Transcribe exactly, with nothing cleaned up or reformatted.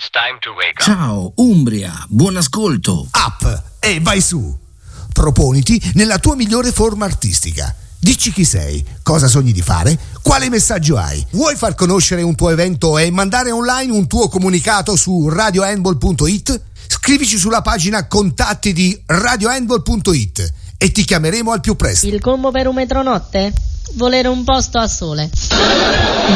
It's time to wake up. Ciao Umbria, buon ascolto. Up e vai su. Proponiti nella tua migliore forma artistica. Dici chi sei, cosa sogni di fare, quale messaggio hai. Vuoi far conoscere un tuo evento e mandare online un tuo comunicato su radio handball punto it? Scrivici sulla pagina contatti di radio handball punto it e ti chiameremo al più presto. Il combo per un metronotte? Volere un posto a sole.